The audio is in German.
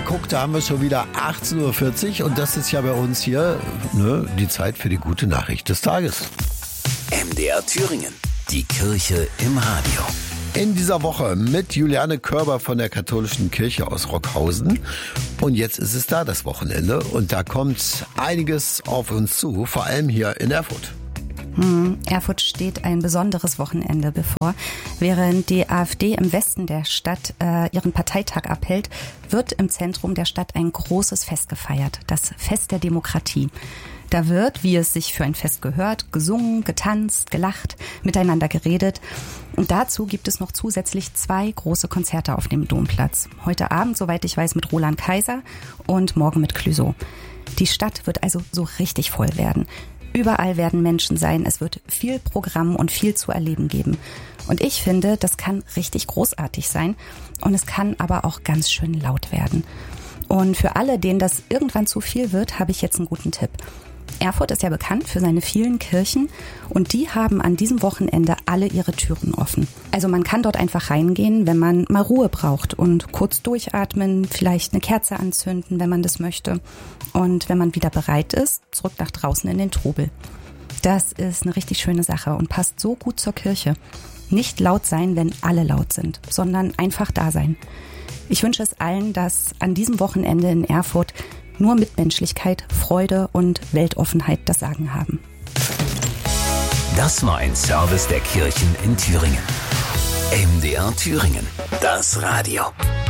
guck, da haben wir schon wieder 18.40 Uhr und das ist ja bei uns hier die Zeit für die gute Nachricht des Tages. MDR Thüringen, die Kirche im Radio. In dieser Woche mit Juliane Körber von der Katholischen Kirche aus Rockhausen. Und jetzt ist es da, das Wochenende. Und da kommt einiges auf uns zu, vor allem hier in Erfurt. Erfurt steht ein besonderes Wochenende bevor. Während die AfD im Westen der Stadt ihren Parteitag abhält, wird im Zentrum der Stadt ein großes Fest gefeiert, das Fest der Demokratie. Da wird, wie es sich für ein Fest gehört, gesungen, getanzt, gelacht, miteinander geredet. Und dazu gibt es noch zusätzlich 2 große Konzerte auf dem Domplatz. Heute Abend, soweit ich weiß, mit Roland Kaiser und morgen mit Clouseau. Die Stadt wird also so richtig voll werden. Überall werden Menschen sein, es wird viel Programm und viel zu erleben geben. Und ich finde, das kann richtig großartig sein und es kann aber auch ganz schön laut werden. Und für alle, denen das irgendwann zu viel wird, habe ich jetzt einen guten Tipp. Erfurt ist ja bekannt für seine vielen Kirchen und die haben an diesem Wochenende alle ihre Türen offen. Also man kann dort einfach reingehen, wenn man mal Ruhe braucht und kurz durchatmen, vielleicht eine Kerze anzünden, wenn man das möchte. Und wenn man wieder bereit ist, zurück nach draußen in den Trubel. Das ist eine richtig schöne Sache und passt so gut zur Kirche. Nicht laut sein, wenn alle laut sind, sondern einfach da sein. Ich wünsche es allen, dass an diesem Wochenende in Erfurt nur Mitmenschlichkeit, Freude und Weltoffenheit das Sagen haben. Das war ein Service der Kirchen in Thüringen. MDR Thüringen, das Radio.